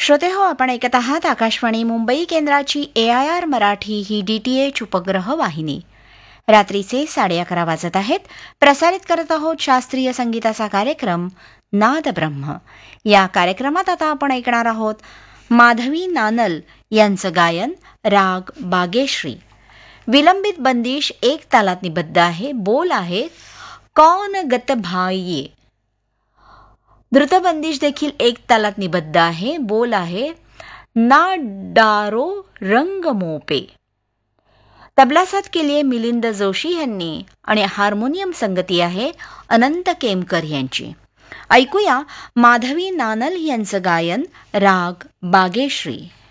श्रोते हो, आपण ऐकत आहात आकाशवाणी मुंबई केंद्राची AIR मराठी ही DTH उपग्रह वाहिनी. रात्रीचे 11:30 वाजत आहेत. प्रसारित करत आहोत शास्त्रीय संगीताचा कार्यक्रम नाद ब्रह्म. या कार्यक्रमात आता आपण ऐकणार आहोत माधवी नानल यांचं गायन राग बागेश्री. विलंबित बंदिश एक तालात निबद्ध आहे. बोल आहे कौन गत भाइये. द्रुतबंदिश देखील एक तालात निबद्ध आहे. बोल आहे ना डारो रंग मोपे. तबला साथ केलीये मिलिंद जोशी यांनी आणि हार्मोनियम संगती आहे अनंत केमकर यांची. ऐकूया माधवी नानल यांचं गायन राग बागेश्री.